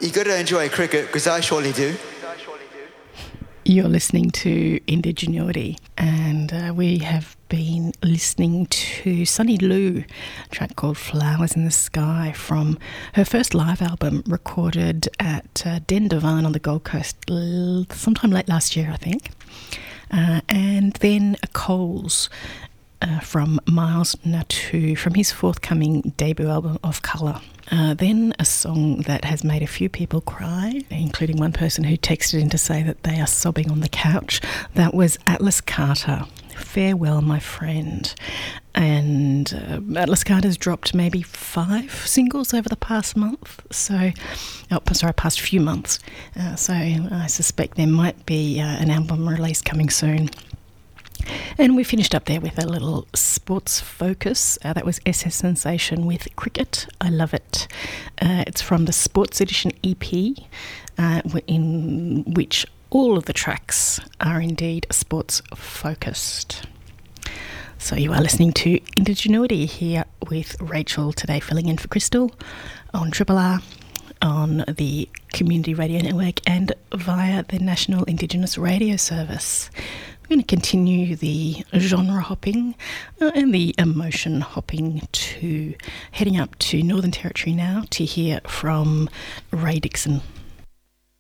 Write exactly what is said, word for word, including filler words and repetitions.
You got to enjoy cricket, because I surely do. You're listening to Indigenuity, and uh, we have been listening to Sunny Lou, a track called Flowers in the Sky from her first live album recorded at uh, Den Devine on the Gold Coast l- sometime late last year, I think. Uh, and then a Coles uh, from Miles Natu from his forthcoming debut album Of Colour. Uh, then a song that has made a few people cry, including one person who texted in to say that they are sobbing on the couch. That was Atlas Carter, Farewell My Friend. And uh, Atlas Carter's dropped maybe five singles over the past month, so, oh, sorry, past few months. Uh, so I suspect there might be uh, an album release coming soon. And we finished up there with a little sports focus. Uh, that was S S Sensation with Cricket. I Love It. Uh, it's from the Sports Edition E P, uh, in which all of the tracks are indeed sports focused. So you are listening to Indigenuity here with Rachel today, filling in for Crystal on Triple R, on the Community Radio Network and via the National Indigenous Radio Service. We're going to continue the genre hopping uh, and the emotion hopping to heading up to Northern Territory now to hear from Ray Dixon.